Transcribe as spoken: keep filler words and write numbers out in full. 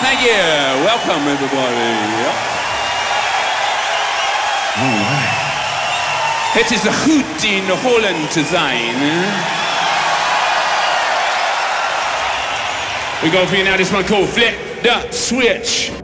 Thank you. Welcome, everybody. Yep. All right. Het is goed in Holland te zijn. We go for you now. This one called Flip the Switch.